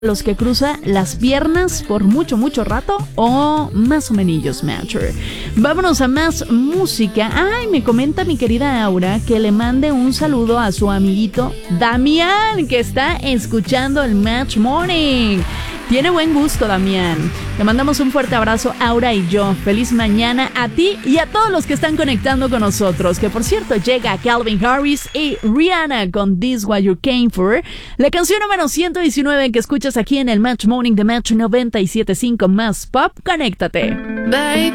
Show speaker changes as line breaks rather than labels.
los que cruza las piernas por mucho, mucho rato o más o menos, mature. Vámonos a más música. Ay, me comenta mi querida Aura que le mande un saludo a su amiguito Damián, que está escuchando el Match Morning. Tiene buen gusto, Damián. Te mandamos un fuerte abrazo, Aura y yo. Feliz mañana a ti y a todos los que están conectando con nosotros. Que por cierto, llega Calvin Harris y Rihanna con This What You Came For. La canción número 119 que escuchas aquí en el Match Morning de Match 97.5 más Pop. Conéctate.
Bye.